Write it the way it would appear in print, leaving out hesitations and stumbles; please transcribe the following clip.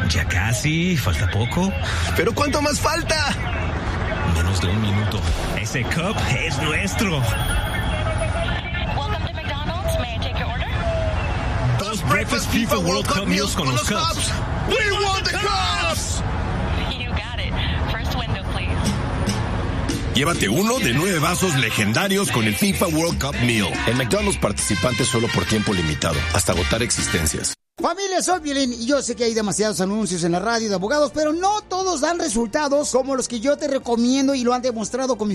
Ya casi, falta poco. ¿Pero cuánto más falta? Menos de un minuto. Ese cup es nuestro. Welcome to McDonald's. May I take your order? Dos Breakfast FIFA World Cup Meals con los Cups. We want the Cups! You got it. First window, please. Llévate uno de 9 vasos legendarios con el FIFA World Cup Meal. En McDonald's, participantes solo por tiempo limitado, hasta agotar existencias. Familia, soy Piolín y yo sé que hay demasiados anuncios en la radio de abogados, pero no todos dan resultados como los que yo te recomiendo y lo han demostrado con mis